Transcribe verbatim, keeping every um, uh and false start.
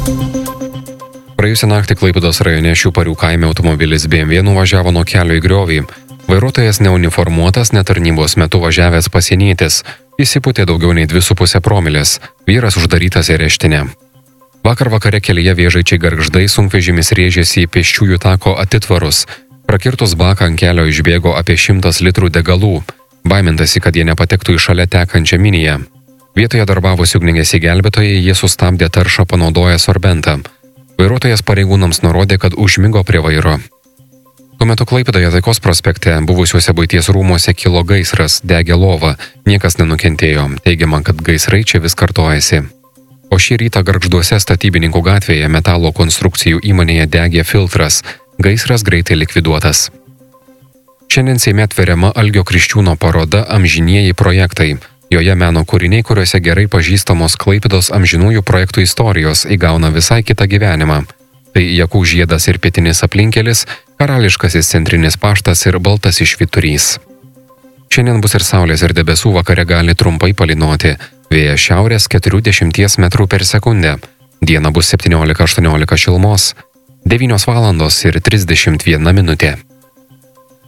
Praėjusią naktį Klaipėdos rajone Šiuparių kaime automobilis B M W nuvažiavo nuo kelio į griovį. Vairuotojas neuniformuotas, netarnybos metu važiavęs pasienietis. Įsipūtė daugiau nei dvi su pusė promilės. Vyras uždarytas į areštinę. Vakar vakare kelyje Vėžaičiai Gargždai sunkvežimis rėžėsi į pėsčiųjų tako atitvarus. Prakirtus baką ant kelio išbėgo apie šimtas litrų degalų. Baimintasi, kad jie nepatektų į šalia tekančią miniją. Vietoje darbavosi ugniagesiai gelbėtojai, jie sustabdė taršą panaudoję sorbentą. Vairuotojas pareigūnams nurodė, kad užmigo prie vairo. Tuo metu Klaipėdoje Taikos prospekte buvusiuose buities rūmuose kilo gaisras, degė lova, niekas nenukentėjo, teigiama, kad gaisrai čia vis kartojasi. O šį rytą Gargžduose Statybininkų gatvėje metalo konstrukcijų įmonėje degė filtras, gaisras greitai likviduotas. Šiandien Seime atveriama Algio Kriščiūno paroda Amžinieji projektai. Joje meno kūriniai, kuriuose gerai pažįstamos Klaipėdos amžinųjų projektų istorijos, įgauna visai kitą gyvenimą. Tai Jakų žiedas ir pietinis aplinkelis, Karališkasis centrinis paštas ir Baltasis švyturys. Šiandien bus ir saulės ir debesų, vakare gali trumpai palynoti. Vėjas šiaurės keturiasdešimt metrų per sekundę. Diena bus septyniolika aštuoniolika šilumos. devynios valandos ir trisdešimt viena minutė.